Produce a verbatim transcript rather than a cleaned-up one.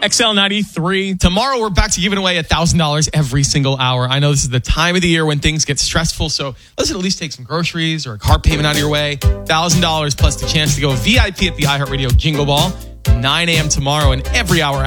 X L ninety-three. Tomorrow, we're back to giving away one thousand dollars every single hour. I know this is the time of the year when things get stressful, so let's at least take some groceries or a car payment out of your way. one thousand dollars plus the chance to go V I P at the iHeartRadio Jingle Ball. nine a.m. tomorrow and every hour